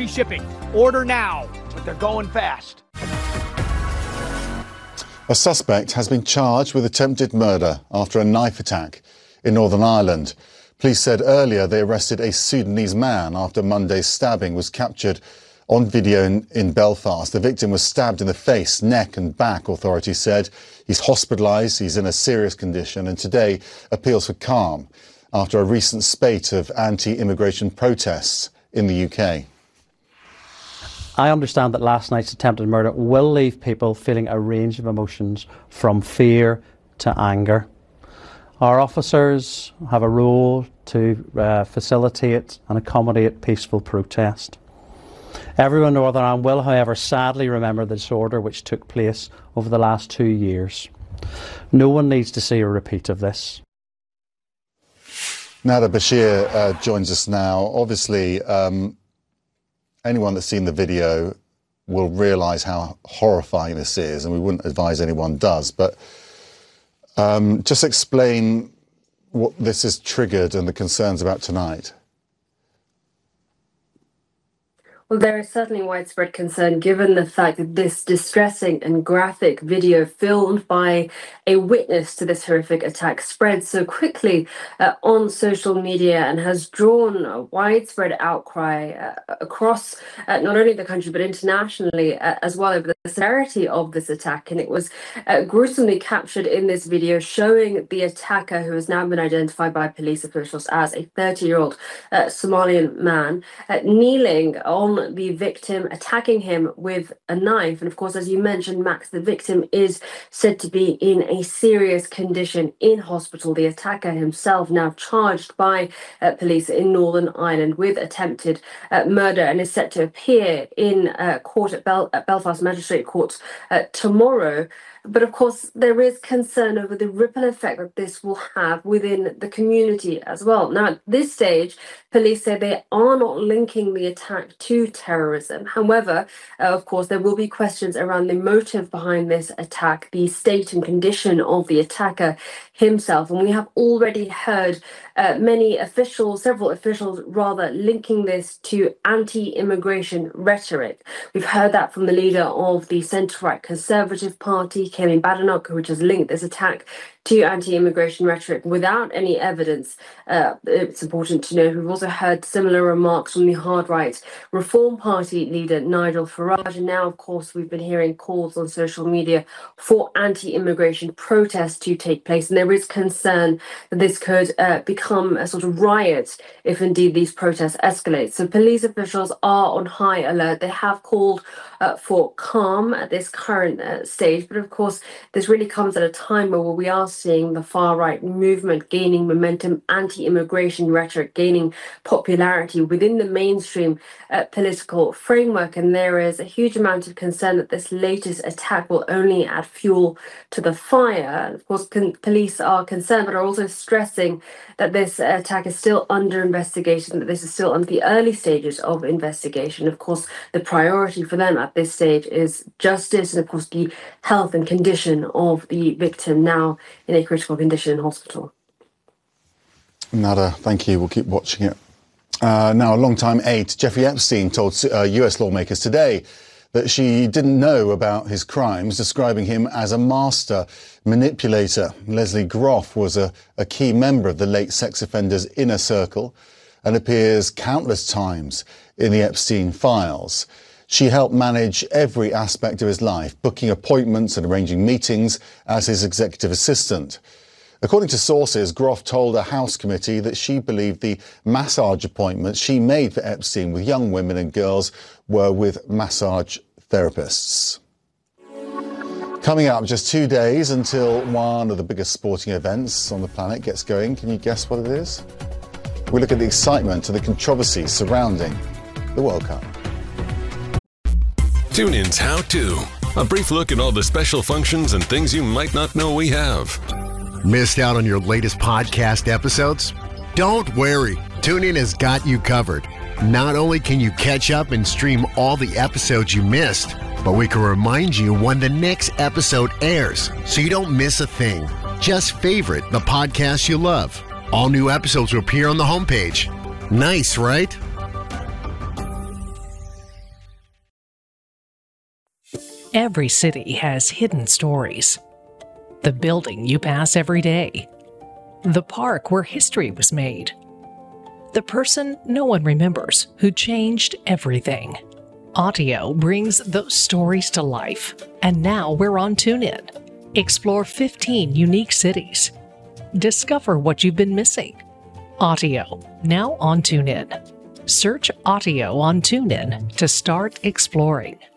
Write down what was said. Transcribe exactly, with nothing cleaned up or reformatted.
free shipping. Order now, but they're going fast. A suspect has been charged with attempted murder after a knife attack in Northern Ireland. Police said earlier they arrested a Sudanese man after Monday's stabbing was captured on video in, in Belfast. The victim was stabbed in the face, neck and back, authorities said. He's hospitalised, he's in a serious condition, and today appeals for calm after a recent spate of anti-immigration protests in the U K. I understand that last night's attempted murder will leave people feeling a range of emotions, from fear to anger. Our officers have a role to uh, facilitate and accommodate peaceful protest. Everyone in Northern Ireland will, however, sadly remember the disorder which took place over the last two years. No one needs to see a repeat of this. Nada Bashir uh, joins us now. Obviously, um, anyone that's seen the video will realise how horrifying this is, and we wouldn't advise anyone does. But um, just explain what this has triggered and the concerns about tonight. Well, there is certainly widespread concern given the fact that this distressing and graphic video filmed by a witness to this horrific attack spread so quickly uh, on social media and has drawn a widespread outcry uh, across uh, not only the country but internationally uh, as well over the severity of this attack. And it was uh, gruesomely captured in this video, showing the attacker, who has now been identified by police officials as a thirty-year-old uh, Somalian man, uh, kneeling on the victim, attacking him with a knife. And of course, as you mentioned, Max, the victim is said to be in a serious condition in hospital. The attacker himself now charged by uh, police in Northern Ireland with attempted uh, murder and is set to appear in uh, court at, Bel- at Belfast Magistrate Court uh, tomorrow. But of course, there is concern over the ripple effect that this will have within the community as well. Now, at this stage, police say they are not linking the attack to terrorism. However, uh, of course, there will be questions around the motive behind this attack, the state and condition of the attacker himself. And we have already heard uh, many officials, several officials rather, linking this to anti-immigration rhetoric. We've heard that from the leader of the centre-right Conservative Party, Kemi Badenoch, which has linked this attack to anti-immigration rhetoric without any evidence. Uh, it's important to know we've also heard similar remarks from the hard-right Reform Party leader Nigel Farage. And now, of course, we've been hearing calls on social media for anti-immigration protests to take place. And there is concern that this could uh, become a sort of riot if indeed these protests escalate. So police officials are on high alert. They have called uh, for calm at this current uh, stage. But of course, this really comes at a time where we are seeing the far-right movement gaining momentum, anti-immigration rhetoric gaining popularity within the mainstream uh, political framework. And there is a huge amount of concern that this latest attack will only add fuel to the fire. Of course, con- police are concerned, but are also stressing that this attack is still under investigation, that this is still on the early stages of investigation. Of course, the priority for them at this stage is justice and, of course, the health and condition of the victim, now in a critical condition in hospital. Nada, thank you. We'll keep watching it. Uh, now, a long-time aide to Jeffrey Epstein told uh, U S lawmakers today that she didn't know about his crimes, describing him as a master manipulator. Leslie Groff was a, a key member of the late sex offender's inner circle and appears countless times in the Epstein files. She helped manage every aspect of his life, booking appointments and arranging meetings as his executive assistant. According to sources, Groff told a House committee that she believed the massage appointments she made for Epstein with young women and girls were with massage therapists. Coming up, just two days until one of the biggest sporting events on the planet gets going. Can you guess what it is? We look at the excitement and the controversy surrounding the World Cup. TuneIn's How To. A brief look at all the special functions and things you might not know we have. Missed out on your latest podcast episodes? Don't worry. TuneIn has got you covered. Not only can you catch up and stream all the episodes you missed, but we can remind you when the next episode airs so you don't miss a thing. Just favorite the podcast you love. All new episodes will appear on the homepage. Nice, right? Every city has hidden stories. The building you pass every day. The park where history was made. The person no one remembers who changed everything. Audio brings those stories to life, and now we're on TuneIn. Explore fifteen unique cities. Discover what you've been missing. Audio, now on TuneIn. Search Audio on TuneIn to start exploring.